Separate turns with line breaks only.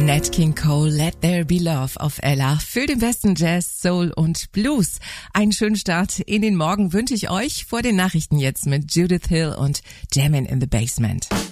Nat King Cole, Let There Be Love auf Ella für den besten Jazz, Soul und Blues. Einen schönen Start in den Morgen wünsche ich euch vor den Nachrichten jetzt mit Judith Hill und Jammin' in the Basement.